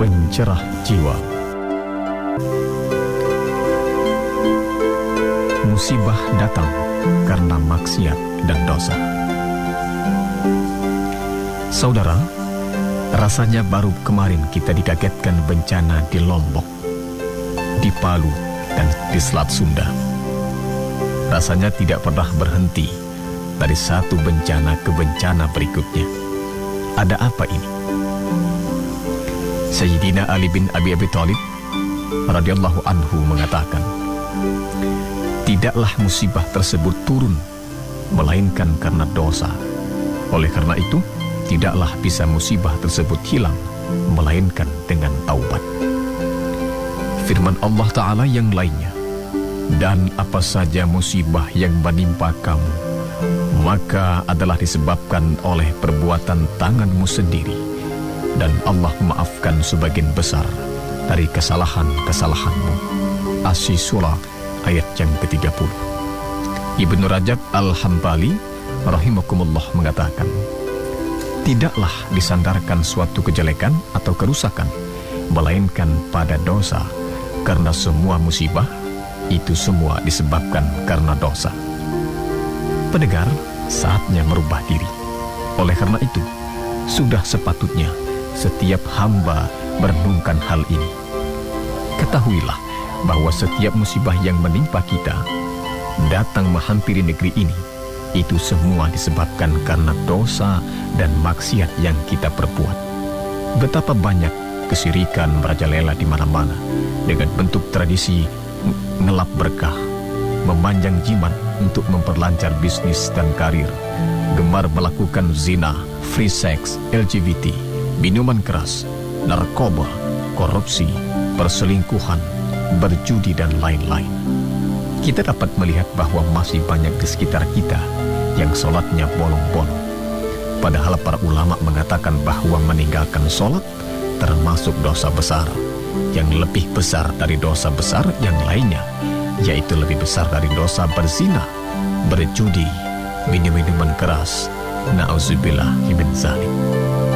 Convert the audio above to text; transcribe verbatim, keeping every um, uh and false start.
pencerah jiwa. Musibah datang karena maksiat dan dosa. Saudara, rasanya baru kemarin kita dikagetkan bencana di Lombok, di Palu, dan di Selat Sunda. Rasanya tidak pernah berhenti dari satu bencana ke bencana berikutnya. Ada apa ini? Sayyidina Ali bin Abi Abi Thalib radhiyallahu anhu mengatakan, tidaklah musibah tersebut turun melainkan karena dosa. Oleh karena itu, tidaklah bisa musibah tersebut hilang melainkan dengan taubat. Firman Allah Ta'ala yang lainnya, dan apa saja musibah yang menimpa kamu, maka adalah disebabkan oleh perbuatan tanganmu sendiri, dan Allah memaafkan sebagian besar dari kesalahan-kesalahanmu. As-Surah ayat yang ketiga puluh. Ibnu Rajab Al-Hambali rahimakumullah mengatakan, tidaklah disandarkan suatu kejelekan atau kerusakan melainkan pada dosa, karena semua musibah itu semua disebabkan karena dosa. Pendengar, saatnya merubah diri. Oleh karena itu, sudah sepatutnya setiap hamba merenungkan hal ini. Ketahuilah bahwa setiap musibah yang menimpa kita datang menghampiri negeri ini, itu semua disebabkan karena dosa dan maksiat yang kita perbuat. Betapa banyak kesirikan merajalela di mana-mana dengan bentuk tradisi ngelap berkah, memanjang jimat untuk memperlancar bisnis dan karir, gemar melakukan zina, free sex, L G B T, minuman keras, narkoba, korupsi, perselingkuhan, berjudi, dan lain-lain. Kita dapat melihat bahwa masih banyak di sekitar kita yang sholatnya bolong-bolong. Padahal para ulama mengatakan bahwa meninggalkan sholat termasuk dosa besar, yang lebih besar dari dosa besar yang lainnya, yaitu lebih besar dari dosa berzina, berjudi, minum minuman keras. Na'udzubillah min dzalik.